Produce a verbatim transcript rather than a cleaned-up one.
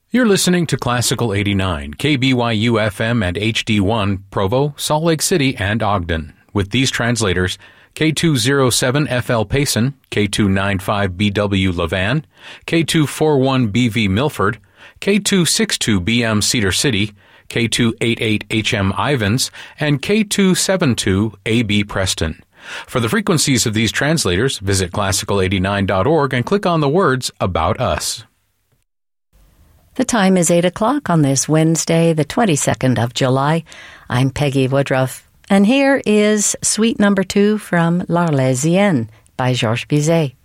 You're listening to Classical eighty-nine, K B Y U F M and H D one, Provo, Salt Lake City, and Ogden. With these translators, K two oh seven F L Payson, K two ninety-five B W Levan, K two forty-one B V Milford, K two sixty-two B M Cedar City, K two eighty-eight H M Ivins, and K two seventy-two A B Preston. For the frequencies of these translators, visit classical eighty-nine dot org and click on the words About Us. The time is eight o'clock on this Wednesday, the twenty-second of July. I'm Peggy Woodruff, and here is Suite Number Two from L'Arlésienne by Georges Bizet.